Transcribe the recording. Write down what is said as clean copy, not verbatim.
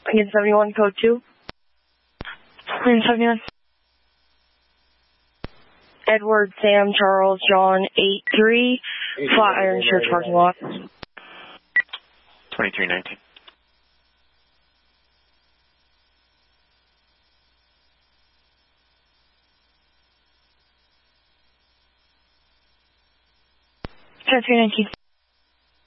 Again, 71, code 2. Again, 71. Edward, Sam, Charles, John, 83, Flatiron Church parking lot. 2319. Sure, 319.